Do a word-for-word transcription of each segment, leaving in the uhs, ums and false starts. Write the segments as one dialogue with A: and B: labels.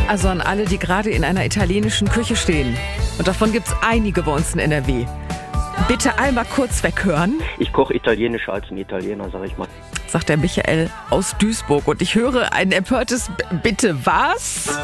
A: Also an alle, die gerade in einer italienischen Küche stehen. Und davon gibt es einige bei uns in N R W. Bitte einmal kurz weghören.
B: Ich koche italienischer als ein Italiener, sag ich mal.
A: Sagt der Michael aus Duisburg. Und ich höre ein empörtes B- Bitte was?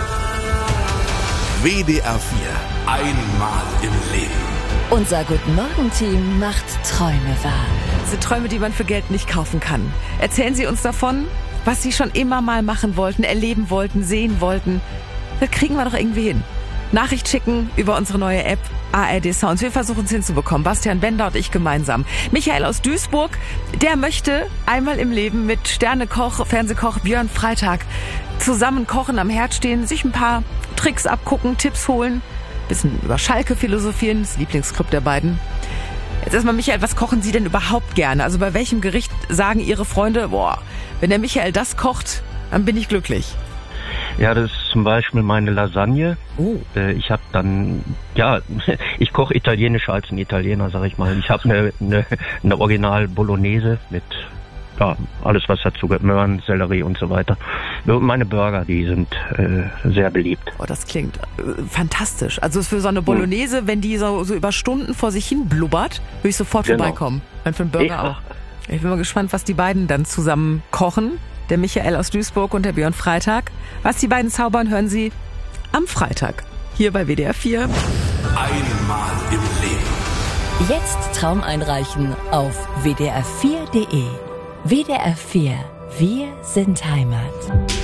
C: W D R vier. Einmal im Leben.
D: Unser Guten-Morgen-Team macht Träume wahr.
A: Diese Träume, die man für Geld nicht kaufen kann. Erzählen Sie uns davon, was Sie schon immer mal machen wollten, erleben wollten, sehen wollten. Das kriegen wir doch irgendwie hin. Nachricht schicken über unsere neue App A R D Sounds. Wir versuchen es hinzubekommen. Bastian Bender und ich gemeinsam. Michael aus Duisburg, der möchte einmal im Leben mit Sternekoch, Fernsehkoch Björn Freitag zusammen kochen, am Herd stehen, sich ein paar Tricks abgucken, Tipps holen, bisschen über Schalke philosophieren, das Lieblingsskript der beiden. Jetzt erstmal, Michael, was kochen Sie denn überhaupt gerne? Also bei welchem Gericht sagen Ihre Freunde, boah, wenn der Michael das kocht, dann bin ich glücklich?
B: Ja, das ist zum Beispiel meine Lasagne.
A: Oh.
B: Äh, Ich habe dann, ja, ich koche italienischer als ein Italiener, sag ich mal. Ich habe eine, eine, eine Original Bolognese mit, ja, alles was dazu gehört, Möhren, Sellerie und so weiter. Und meine Burger, die sind äh, sehr beliebt.
A: Oh, das klingt äh, fantastisch. Also für so eine Bolognese, wenn die so, so über Stunden vor sich hin blubbert, würde ich sofort
B: Genau.
A: vorbeikommen. Und für einen Burger
B: Ja.
A: auch. Ich bin mal gespannt, was die beiden dann zusammen kochen. Der Michael aus Duisburg und der Björn Freitag. Was die beiden zaubern, hören Sie am Freitag. Hier bei W D R vier.
C: Einmal im Leben.
D: Jetzt Traum einreichen auf w d r vier punkt d e. W D R vier. Wir sind Heimat.